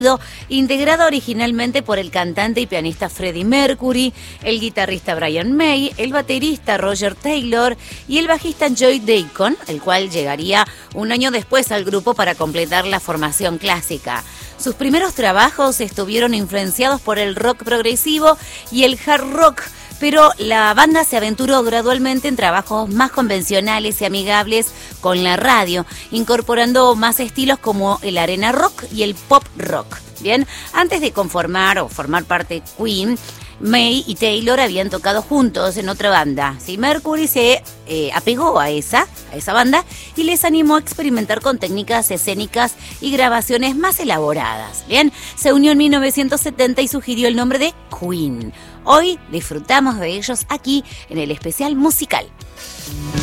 integrada originalmente por el cantante y pianista Freddie Mercury, el guitarrista Brian May, el baterista Roger Taylor y el bajista Joy Deacon, el cual llegaría un año después al grupo para completar la formación clásica. Sus primeros trabajos estuvieron influenciados por el rock progresivo y el hard rock, pero la banda se aventuró gradualmente en trabajos más convencionales y amigables con la radio, incorporando más estilos como el arena rock y el pop rock. Bien, antes de conformar o formar parte Queen, May y Taylor habían tocado juntos en otra banda. Sí, Mercury se apegó a esa banda y les animó a experimentar con técnicas escénicas y grabaciones más elaboradas. Bien, se unió en 1970 y sugirió el nombre de Queen. Hoy disfrutamos de ellos aquí en el especial musical.